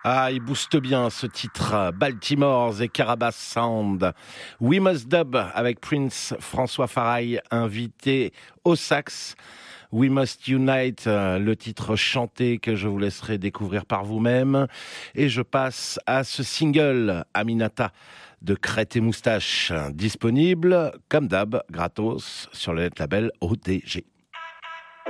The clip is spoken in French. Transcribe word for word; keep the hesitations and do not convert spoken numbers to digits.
Ah, il booste bien ce titre. Baltimore's et Carabas Sound. We Must Dub avec Prince François Faraille, invité au sax. We Must Unite, le titre chanté que je vous laisserai découvrir par vous-même. Et je passe à ce single, Aminata, de Crête et Moustache, disponible, comme d'hab, gratos, sur le label O D G.